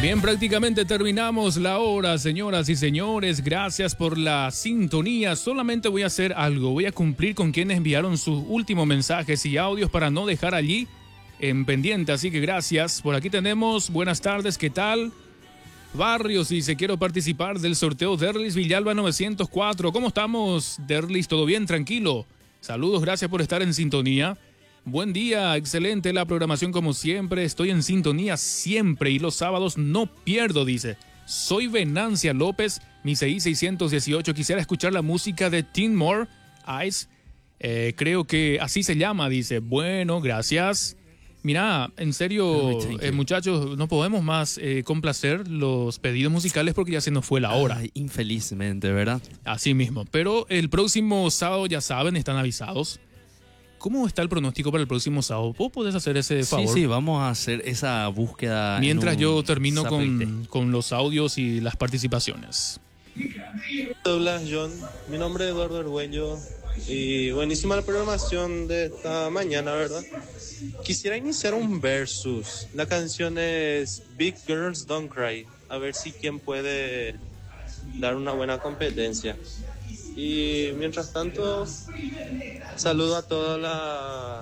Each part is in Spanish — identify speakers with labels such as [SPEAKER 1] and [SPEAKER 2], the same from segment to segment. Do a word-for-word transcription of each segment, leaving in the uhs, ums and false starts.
[SPEAKER 1] Bien, prácticamente terminamos la hora, señoras y señores. Gracias por la sintonía. Solamente voy a hacer algo. Voy a cumplir con quienes enviaron sus últimos mensajes y audios para no dejar allí en pendiente. Así que gracias. Por aquí tenemos, buenas tardes, ¿qué tal? Barrios dice, quiero participar del sorteo Derlis Villalba novecientos cuatro. ¿Cómo estamos, Derlis? ¿Todo bien? Tranquilo. Saludos, gracias por estar en sintonía. Buen día, excelente la programación como siempre. Estoy en sintonía siempre y los sábados no pierdo, dice. Soy Venancia López, mi C I seiscientos dieciocho. Quisiera escuchar la música de Tim Moore, Ice. Eh, creo que así se llama, dice. Bueno, gracias. Mira, en serio, eh, muchachos, no podemos más eh, complacer los pedidos musicales porque ya se nos fue la hora.
[SPEAKER 2] Ay, infelizmente, ¿verdad?
[SPEAKER 1] Así mismo. Pero el próximo sábado, ya saben, están avisados. ¿Cómo está el pronóstico para el próximo sábado? ¿Vos podés hacer ese favor?
[SPEAKER 2] Sí, sí, vamos a hacer esa búsqueda.
[SPEAKER 1] Mientras yo termino con, con los audios y las participaciones.
[SPEAKER 3] Hola, John. Mi nombre es Eduardo Arguello. Y buenísima la programación de esta mañana, ¿verdad? Quisiera iniciar un versus. La canción es Big Girls Don't Cry. A ver si quién puede dar una buena competencia. Y mientras tanto, saludo a toda la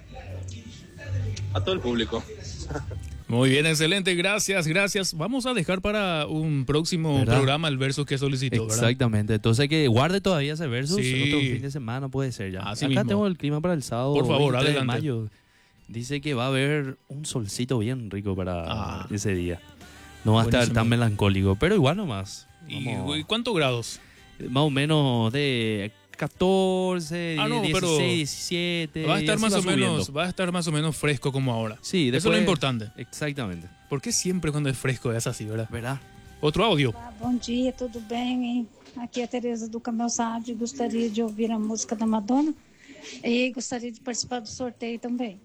[SPEAKER 3] a todo el público.
[SPEAKER 1] Muy bien, excelente, gracias, gracias. Vamos a dejar para un próximo ¿verdad? programa el versus que solicitó, ¿verdad?
[SPEAKER 2] Exactamente, entonces que guarde todavía ese versus,
[SPEAKER 1] sí.
[SPEAKER 2] otro fin de semana puede ser ya.
[SPEAKER 1] Así
[SPEAKER 2] Acá
[SPEAKER 1] mismo.
[SPEAKER 2] tengo el clima para el sábado.
[SPEAKER 1] Por favor, adelante.
[SPEAKER 2] De mayo. Dice que va a haber un solcito bien rico para
[SPEAKER 1] ah,
[SPEAKER 2] ese día. No va a
[SPEAKER 1] buenísimo.
[SPEAKER 2] estar tan melancólico, pero igual nomás.
[SPEAKER 1] ¿Y cuántos grados?
[SPEAKER 2] Más o menos de catorce,
[SPEAKER 1] ah, no,
[SPEAKER 2] dieciséis, diecisiete.
[SPEAKER 1] Va a estar más
[SPEAKER 2] va
[SPEAKER 1] o
[SPEAKER 2] subiendo.
[SPEAKER 1] menos, va a estar más o menos fresco como ahora.
[SPEAKER 2] Sí, después,
[SPEAKER 1] eso es lo importante.
[SPEAKER 2] Exactamente.
[SPEAKER 1] ¿Por qué siempre cuando es fresco es así, verdad?
[SPEAKER 2] ¿Verdad?
[SPEAKER 1] Otro audio.
[SPEAKER 4] Olá, bom dia, tudo bem? Aqui é a Tereza do Camel Sade. Gostaria de ouvir a música da Madonna e gostaria de participar do sorteio também.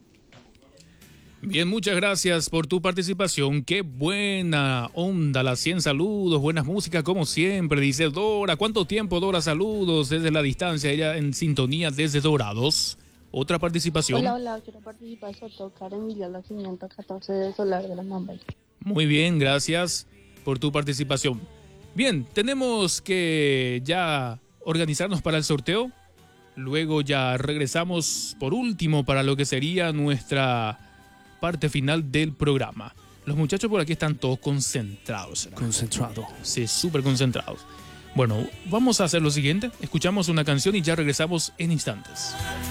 [SPEAKER 1] Bien, muchas gracias por tu participación. Qué buena onda, las cien saludos, buenas músicas como siempre, dice Dora. ¿Cuánto tiempo, Dora? Saludos desde la distancia, ella en sintonía desde Dorados. Otra participación.
[SPEAKER 5] Hola, hola, quiero participar en tocar en Villalba quinientos catorce de Solar de la Mambay.
[SPEAKER 1] Muy bien, gracias por tu participación. Bien, tenemos que ya organizarnos para el sorteo. Luego ya regresamos por último para lo que sería nuestra parte final del programa. Los muchachos por aquí están todos concentrados.
[SPEAKER 2] Concentrados.
[SPEAKER 1] Sí, súper concentrados. Bueno, vamos a hacer lo siguiente. Escuchamos una canción y ya regresamos en instantes.